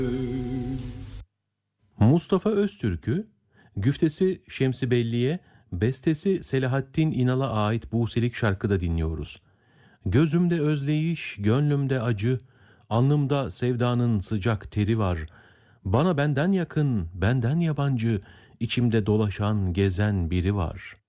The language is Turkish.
Mustafa Öztürk'ü, güftesi Şemsi Belli'ye, bestesi Selahattin İnal'a ait Buselik şarkıda dinliyoruz. Gözümde özleyiş, gönlümde acı, alnımda sevdanın sıcak teri var. Bana benden yakın, benden yabancı, içimde dolaşan, gezen biri var.